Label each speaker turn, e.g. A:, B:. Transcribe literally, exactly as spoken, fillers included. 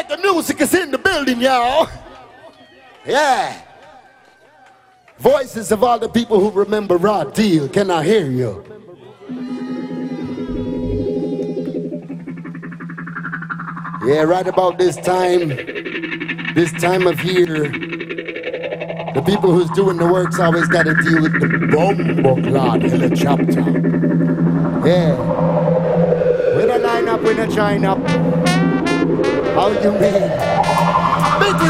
A: Reggae music is in the building, y'all. Yeah. Voices of all the people who remember Raw Deal. Can I hear you? Yeah, right about this time, this time of year, the people who's doing the work's always got to deal with the bombo clot helicopter. Yeah. We don't line up, we don't join up. How you mean?